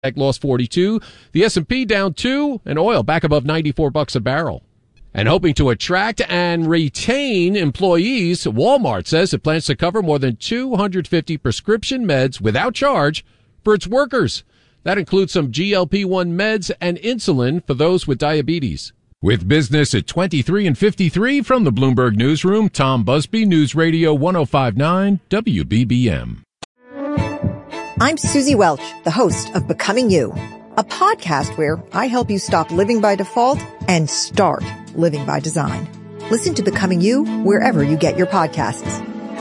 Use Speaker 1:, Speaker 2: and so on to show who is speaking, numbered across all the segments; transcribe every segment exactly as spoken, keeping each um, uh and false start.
Speaker 1: lost forty-two. The S and P down two, and oil back above ninety-four bucks a barrel. And hoping to attract and retain employees, Walmart says it plans to cover more than two hundred fifty prescription meds without charge for its workers. That includes some G L P one meds and insulin for those with diabetes. With business at twenty-three and fifty-three from the Bloomberg Newsroom, Tom Busby, News Radio one oh five point nine W B B M.
Speaker 2: I'm Susie Welch, the host of Becoming You, a podcast where I help you stop living by default and start living by design. Listen to Becoming You wherever you get your podcasts.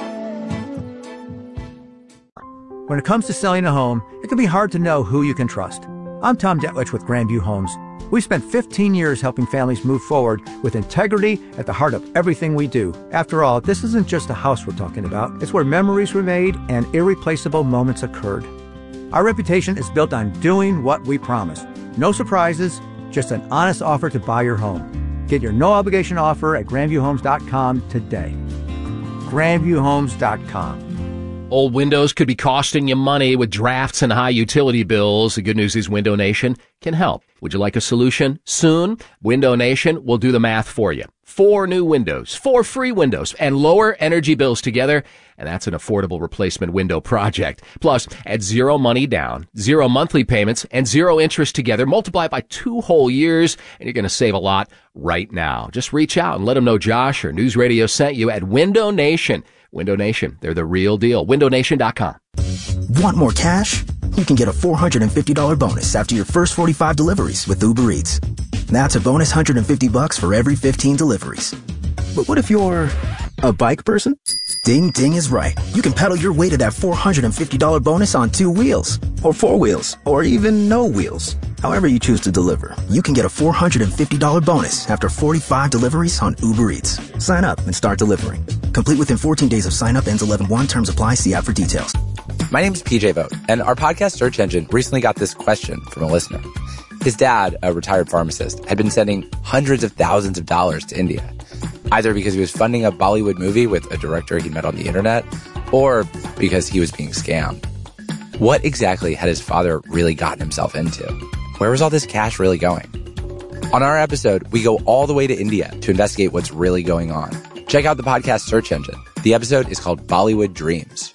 Speaker 3: When it comes to selling a home, it can be hard to know who you can trust. I'm Tom Detlich with Grandview Homes. We've spent fifteen years helping families move forward with integrity at the heart of everything we do. After all, this isn't just a house we're talking about. It's where memories were made and irreplaceable moments occurred. Our reputation is built on doing what we promise. No surprises, just an honest offer to buy your home. Get your no-obligation offer at grandview homes dot com today. grandview homes dot com.
Speaker 4: Old windows could be costing you money with drafts and high utility bills. The good news is Window Nation can help. Would you like a solution soon? Window Nation will do the math for you. Four new windows, four free windows, and lower energy bills together, and that's an affordable replacement window project. Plus, at zero money down, zero monthly payments, and zero interest together, multiply by two whole years, and you're going to save a lot right now. Just reach out and let them know Josh or News Radio sent you at Window Nation. Window Nation, they're the real deal. window nation dot com.
Speaker 5: Want more cash? You can get a four hundred fifty dollars bonus after your first forty-five deliveries with Uber Eats. That's a bonus one hundred fifty bucks for every fifteen deliveries. But what if you're a bike person? Ding Ding is right. You can pedal your way to that four hundred fifty dollars bonus on two wheels, or four wheels, or even no wheels. However you choose to deliver, you can get a four hundred fifty dollars bonus after forty-five deliveries on Uber Eats. Sign up and start delivering. Complete within fourteen days of sign up. Ends eleven one. Terms apply. See app for details.
Speaker 6: My name is P J Vogt, and our podcast search engine recently got this question from a listener. His dad, a retired pharmacist, had been sending hundreds of thousands of dollars to India, either because he was funding a Bollywood movie with a director he met on the internet, or because he was being scammed. What exactly had his father really gotten himself into? Where was all this cash really going? On our episode, we go all the way to India to investigate what's really going on. Check out the podcast search engine. The episode is called Bollywood Dreams.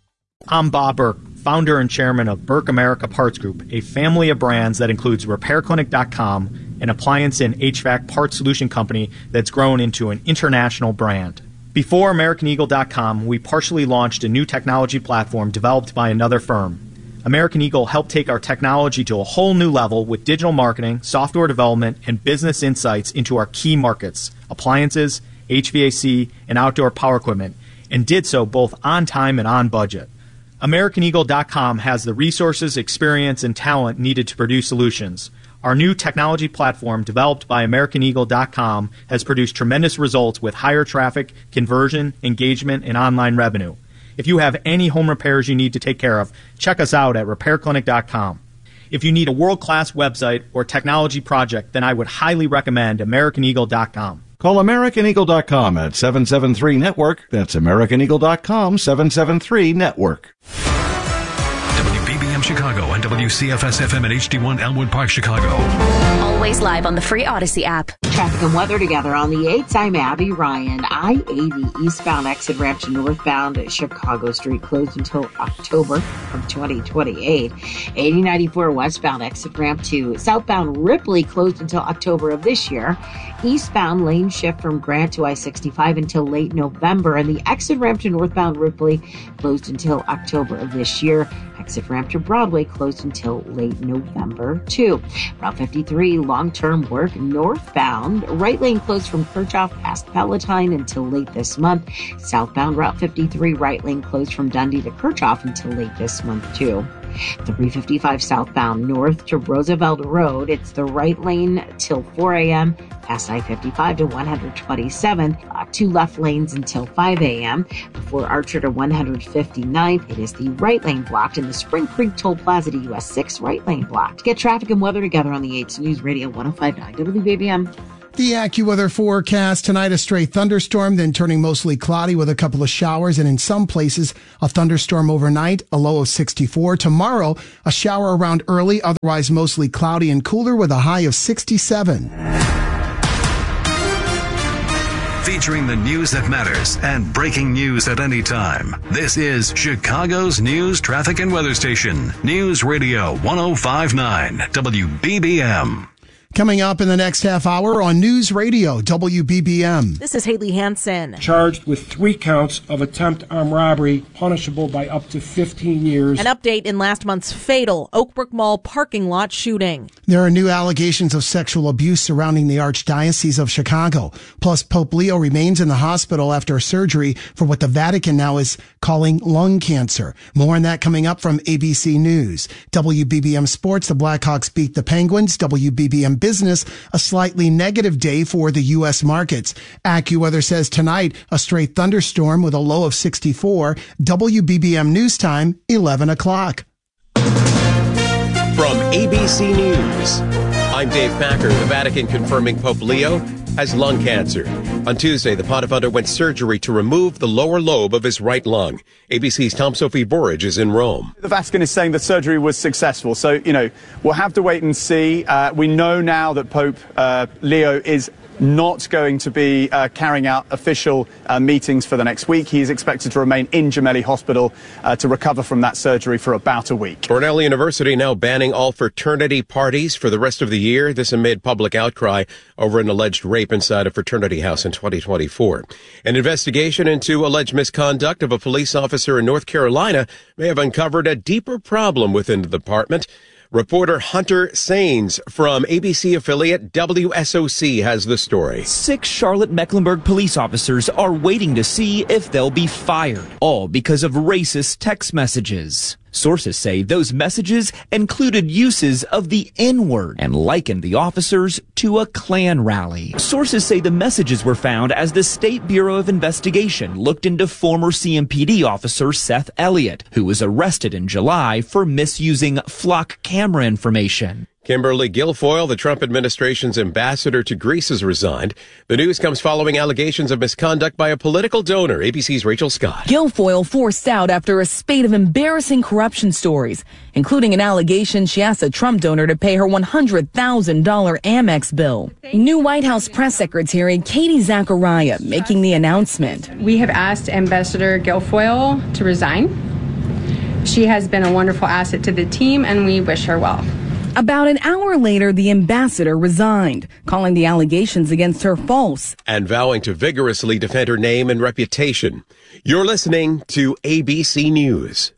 Speaker 7: I'm Bob Burke, founder and chairman of Burke America Parts Group, a family of brands that includes repair clinic dot com, an appliance and H V A C parts solution company that's grown into an international brand. Before American Eagle dot com, we partially launched a new technology platform developed by another firm. American Eagle helped take our technology to a whole new level with digital marketing, software development, and business insights into our key markets, appliances, H V A C, and outdoor power equipment, and did so both on time and on budget. American Eagle dot com has the resources, experience, and talent needed to produce solutions. Our new technology platform, developed by American Eagle dot com, has produced tremendous results with higher traffic, conversion, engagement, and online revenue. If you have any home repairs you need to take care of, check us out at repair clinic dot com. If you need a world-class website or technology project, then I would highly recommend American Eagle dot com.
Speaker 8: Call American Eagle dot com at seven seven three network. That's American Eagle dot com, seven seven three network.
Speaker 9: W B B M Chicago and W C F S F M at H D one Elmwood Park, Chicago.
Speaker 10: Always live on the free Odyssey app.
Speaker 11: Traffic and weather together on the eights. I'm Abby Ryan. I eighty eastbound exit ramp to northbound Chicago Street closed until October of twenty twenty-eight. eighty ninety-four westbound exit ramp to southbound Ripley closed until October of this year. Eastbound lane shift from Grant to I sixty-five until late November, and the exit ramp to northbound Ripley closed until October of this year. Exit ramp to Broadway closed until late November, too. Route fifty-three, long-term work northbound. Right lane closed from Kirchhoff past Palatine until late this month. Southbound Route fifty-three, right lane closed from Dundee to Kirchhoff until late this month, too. three fifty-five southbound north to Roosevelt Road. It's the right lane till four a.m. past I fifty-five to one twenty-seventh. Uh, two left lanes until five a.m. Before Archer to one fifty-ninth, it is the right lane blocked in the Spring Creek Toll Plaza to U S six right lane blocked. Get traffic and weather together on the eights News Radio one oh five point nine W B B M.
Speaker 12: The AccuWeather forecast tonight, a stray thunderstorm, then turning mostly cloudy with a couple of showers, and in some places, a thunderstorm overnight, a low of sixty-four. Tomorrow, a shower around early, otherwise mostly cloudy and cooler with a high of sixty-seven.
Speaker 9: Featuring the news that matters and breaking news at any time. This is Chicago's news, traffic, and weather station. News Radio one oh five point nine W B B M.
Speaker 12: Coming up in the next half hour on News Radio W B B M.
Speaker 13: This is Haley Hansen.
Speaker 14: Charged with three counts of attempt armed robbery, punishable by up to fifteen years.
Speaker 13: An update in last month's fatal Oakbrook Mall parking lot shooting.
Speaker 12: There are new allegations of sexual abuse surrounding the Archdiocese of Chicago. Plus, Pope Leo remains in the hospital after surgery for what the Vatican now is calling lung cancer. More on that coming up from A B C News. W B B M Sports, the Blackhawks beat the Penguins. W B B M Business, a slightly negative day for the U S markets. AccuWeather says tonight, a stray thunderstorm with a low of sixty-four. W B B M News Time, eleven o'clock.
Speaker 15: From A B C News, I'm Dave Packer. The Vatican confirming Pope Leo has lung cancer. On Tuesday, the Pontiff underwent surgery to remove the lower lobe of his right lung. A B C's Tom Sophie Burridge is in Rome.
Speaker 16: The Vatican is saying the surgery was successful. So, you know, we'll have to wait and see. Uh, we know now that Pope uh, Leo is not going to be uh, carrying out official uh, meetings for the next week. He is expected to remain in Gemelli Hospital uh, to recover from that surgery for about a week.
Speaker 15: Cornell University now banning all fraternity parties for the rest of the year. This amid public outcry over an alleged rape inside a fraternity house in twenty twenty-four. An investigation into alleged misconduct of a police officer in North Carolina may have uncovered a deeper problem within the department. Reporter Hunter Sains from A B C affiliate W S O C has the story.
Speaker 17: Six Charlotte-Mecklenburg police officers are waiting to see if they'll be fired, all because of racist text messages. Sources say those messages included uses of the N-word and likened the officers to a Klan rally. Sources say the messages were found as the State Bureau of Investigation looked into former C M P D officer Seth Elliott, who was arrested in July for misusing flock camera information.
Speaker 15: Kimberly Guilfoyle, the Trump administration's ambassador to Greece, has resigned. The news comes following allegations of misconduct by a political donor. A B C's Rachel Scott.
Speaker 18: Guilfoyle forced out after a spate of embarrassing corruption stories, including an allegation she asked a Trump donor to pay her one hundred thousand dollars Amex bill. New White House press secretary Katie Zachariah making the announcement.
Speaker 19: We have asked Ambassador Guilfoyle to resign. She has been a wonderful asset to the team, and we wish her well.
Speaker 18: About an hour later, the ambassador resigned, calling the allegations against her false
Speaker 15: and vowing to vigorously defend her name and reputation. You're listening to A B C News.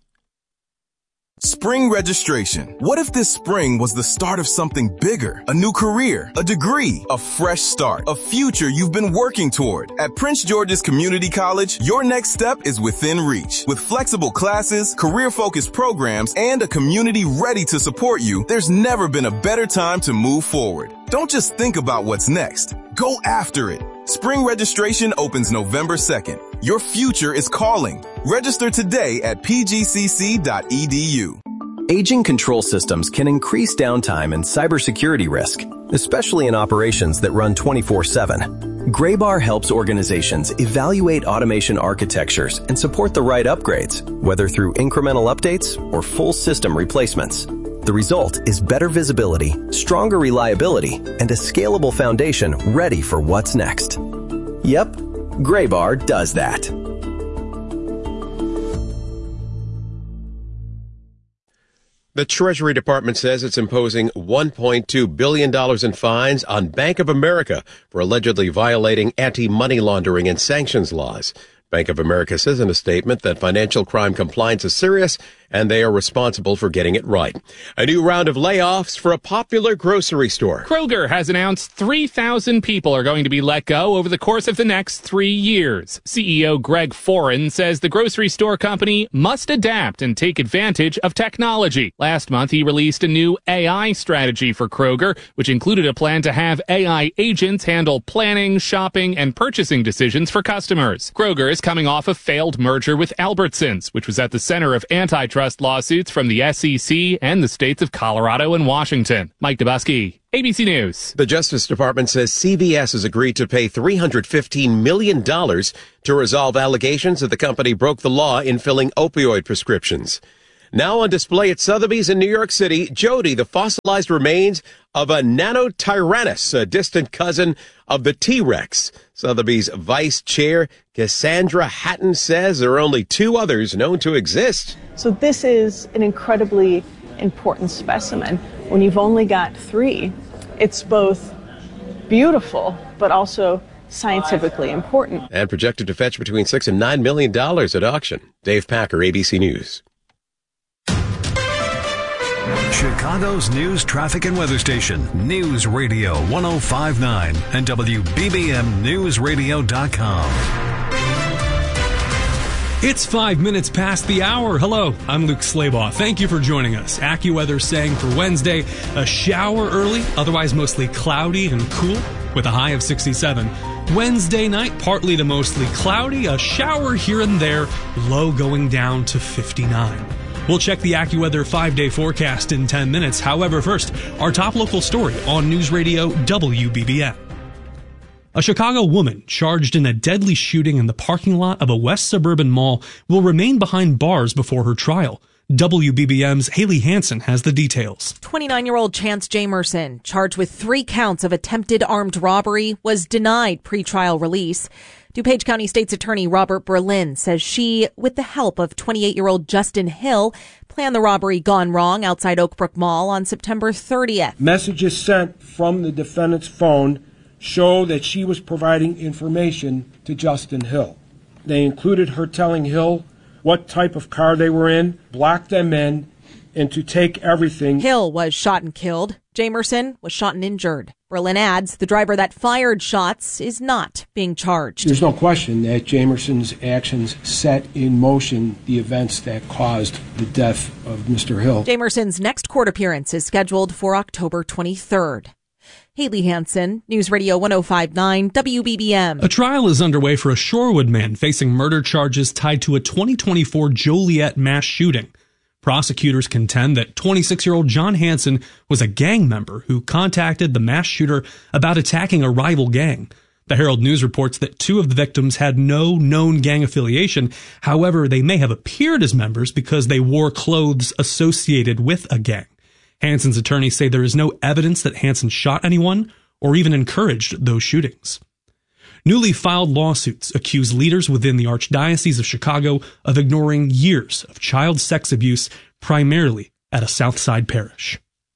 Speaker 20: Spring registration. What if this spring was the start of something bigger? A new career, a degree, a fresh start, a future you've been working toward. At Prince George's Community College, your next step is within reach. With flexible classes, career-focused programs, and a community ready to support you, there's never been a better time to move forward. Don't just think about what's next. Go after it. Spring registration opens November second. Your future is calling. Register today at p g c c dot e d u.
Speaker 21: Aging control systems can increase downtime and cybersecurity risk, especially in operations that run twenty-four seven. Graybar helps organizations evaluate automation architectures and support the right upgrades, whether through incremental updates or full system replacements. The result is better visibility, stronger reliability, and a scalable foundation ready for what's next. Yep, Graybar does that.
Speaker 15: The Treasury Department says it's imposing one point two billion dollars in fines on Bank of America for allegedly violating anti-money laundering and sanctions laws. Bank of America says in a statement that financial crime compliance is serious and they are responsible for getting it right. A new round of layoffs for a popular grocery store.
Speaker 22: Kroger has announced three thousand people are going to be let go over the course of the next three years. C E O Greg Foran says the grocery store company must adapt and take advantage of technology. Last month, he released a new A I strategy for Kroger, which included a plan to have A I agents handle planning, shopping, and purchasing decisions for customers. Kroger is coming off a failed merger with Albertsons, which was at the center of antitrust lawsuits from the S E C and the states of Colorado and Washington. Mike Dubusky, A B C News.
Speaker 15: The Justice Department says C V S has agreed to pay three hundred fifteen million dollars to resolve allegations that the company broke the law in filling opioid prescriptions. Now on display at Sotheby's in New York City, Jody, the fossilized remains of a Nanotyrannus, a distant cousin of the T-Rex. Sotheby's vice chair, Cassandra Hatton, says there are only two others known to exist.
Speaker 1: So this is an incredibly important specimen. When you've only got three, it's both beautiful, but also scientifically important.
Speaker 15: And projected to fetch between six and nine million dollars at auction. Dave Packer, A B C News.
Speaker 9: Chicago's news, traffic, and weather station, News Radio one oh five point nine and W B B M News Radio dot com.
Speaker 2: It's five minutes past the hour. Hello, I'm Luke Slabaugh. Thank you for joining us. AccuWeather saying for Wednesday, a shower early, otherwise mostly cloudy and cool with a high of sixty-seven. Wednesday night, partly to mostly cloudy, a shower here and there, low going down to fifty-nine. We'll check the AccuWeather five-day forecast in ten minutes. However, first, our top local story on News Radio W B B M. A Chicago woman charged in a deadly shooting in the parking lot of a West Suburban mall will remain behind bars before her trial. W B B M's Haley Hansen has the details.
Speaker 13: twenty-nine-year-old Chance Jamerson, charged with three counts of attempted armed robbery, was denied pretrial release. DuPage County State's Attorney Robert Berlin says she, with the help of twenty-eight-year-old Justin Hill, planned the robbery gone wrong outside Oakbrook Mall on September thirtieth.
Speaker 14: Messages sent from the defendant's phone show that she was providing information to Justin Hill. They included her telling Hill what type of car they were in, block them in, and to take everything.
Speaker 13: Hill was shot and killed. Jamerson was shot and injured. Berlin adds the driver that fired shots is not being charged.
Speaker 14: There's no question that Jamerson's actions set in motion the events that caused the death of Mister Hill.
Speaker 13: Jamerson's next court appearance is scheduled for October twenty-third. Haley Hansen, News Radio one oh five point nine W B B M.
Speaker 2: A trial is underway for a Shorewood man facing murder charges tied to a twenty twenty-four Joliet mass shooting. Prosecutors contend that twenty-six-year-old John Hansen was a gang member who contacted the mass shooter about attacking a rival gang. The Herald News reports that two of the victims had no known gang affiliation. However, they may have appeared as members because they wore clothes associated with a gang. Hansen's attorneys say there is no evidence that Hansen shot anyone or even encouraged those shootings. Newly filed lawsuits accuse leaders within the Archdiocese of Chicago of ignoring years of child sex abuse, primarily at a Southside parish.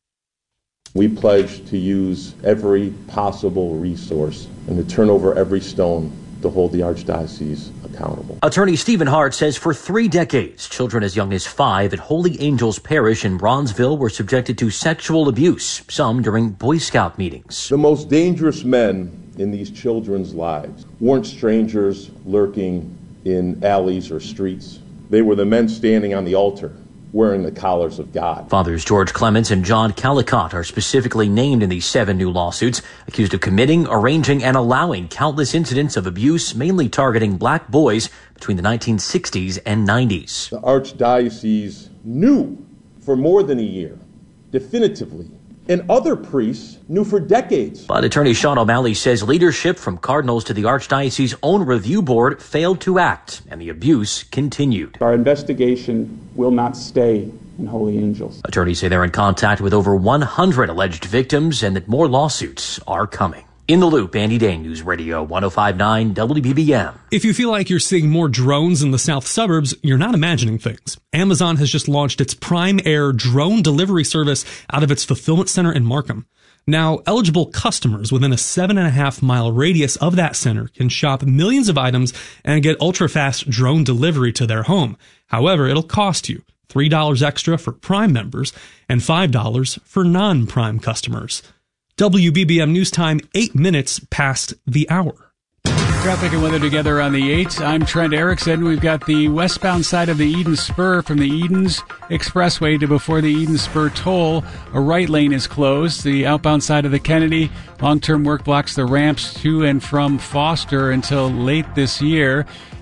Speaker 23: We pledge to use every possible resource and to turn over every stone to hold the Archdiocese accountable.
Speaker 24: Attorney Stephen Hart says for three decades, children as young as five at Holy Angels Parish in Bronzeville were subjected to sexual abuse, some during Boy Scout meetings.
Speaker 23: The most dangerous men in these children's lives weren't strangers lurking in alleys or streets. They were the men standing on the altar, wearing the collars of God.
Speaker 24: Fathers George Clements and John Callicott are specifically named in these seven new lawsuits, accused of committing, arranging, and allowing countless incidents of abuse, mainly targeting black boys between the nineteen sixties and nineties.
Speaker 23: The Archdiocese knew for more than a year, definitively, and other priests knew for decades.
Speaker 24: But Attorney Sean O'Malley says leadership from cardinals to the Archdiocese's own review board failed to act, and the abuse continued.
Speaker 25: Our investigation will not stay in Holy Angels.
Speaker 24: Attorneys say they're in contact with over one hundred alleged victims and that more lawsuits are coming. In the Loop, Andy Dane, News Radio one oh five point nine W B B M.
Speaker 2: If you feel like you're seeing more drones in the south suburbs, you're not imagining things. Amazon has just launched its Prime Air drone delivery service out of its fulfillment center in Markham. Now, eligible customers within a seven and a half mile radius of that center can shop millions of items and get ultra-fast drone delivery to their home. However, it'll cost you three dollars extra for Prime members and five dollars for non-Prime customers. W B B M News Time, eight minutes past the hour.
Speaker 26: Traffic and weather together on the eighth. I'm Trent Erickson. We've got the westbound side of the Eden Spur from the Edens Expressway to before the Eden Spur toll. A right lane is closed. The outbound side of the Kennedy, long-term work blocks the ramps to and from Foster until late this year.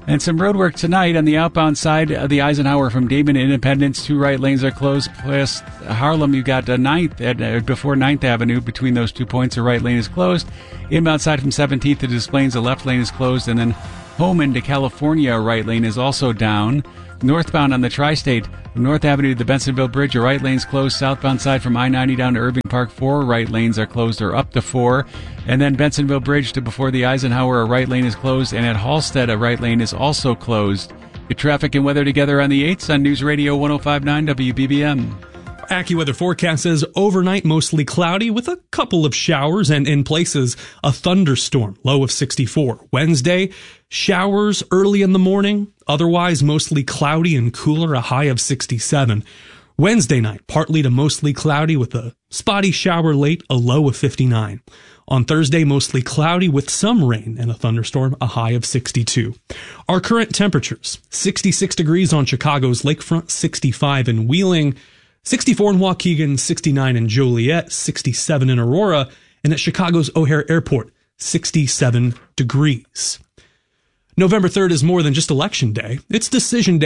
Speaker 26: And some road work tonight on the outbound side of the Eisenhower from Damon to Independence. Two right lanes are closed. Plus Harlem, you've got uh, ninth at, uh, before ninth Avenue. Between those two points, the right lane is closed. Inbound side from seventeenth to Des Plaines, the left lane is closed. And then home into California, right lane is also down. Northbound on the Tri-State, from North Avenue to the Bensonville Bridge, a right lane's closed. Southbound side from I ninety down to Irving Park, four right lanes are closed or up to four. And then Bensonville Bridge to before the Eisenhower, a right lane is closed. And at Halstead, a right lane is also closed. Get traffic and weather together on the eights on News Radio one oh five point nine W B B M.
Speaker 2: AccuWeather forecast says overnight mostly cloudy with a couple of showers and in places a thunderstorm, low of sixty-four. Wednesday, showers early in the morning, otherwise mostly cloudy and cooler, a high of sixty-seven. Wednesday night, partly to mostly cloudy with a spotty shower late, a low of fifty-nine. On Thursday, mostly cloudy with some rain and a thunderstorm, a high of sixty-two. Our current temperatures, sixty-six degrees on Chicago's lakefront, sixty-five in Wheeling, sixty-four in Waukegan, sixty-nine in Joliet, sixty-seven in Aurora, and at Chicago's O'Hare Airport, sixty-seven degrees. November third is more than just Election Day. It's Decision Day.